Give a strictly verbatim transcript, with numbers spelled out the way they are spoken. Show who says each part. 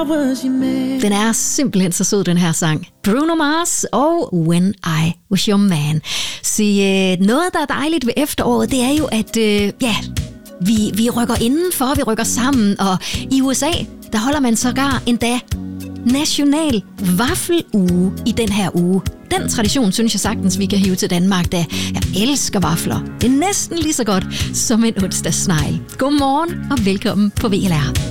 Speaker 1: Den er simpelthen så sød, den her sang. Bruno Mars og When I Was Your Man. Så øh, noget, der er dejligt ved efteråret, det er jo, at øh, ja, vi, vi rykker indenfor, vi rykker sammen. Og i U S A, der holder man sågar endda national vaffeluge i den her uge. Den tradition synes jeg sagtens, vi kan hive til Danmark, da jeg elsker vafler. Det er næsten lige så godt som en onsdagssnegl. Godmorgen og velkommen på V L R.